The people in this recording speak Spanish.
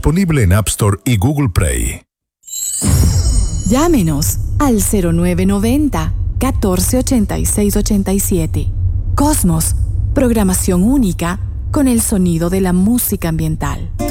Disponible en App Store y Google Play. Llámenos al 0990-148687. Cosmos, programación única con el sonido de la música ambiental.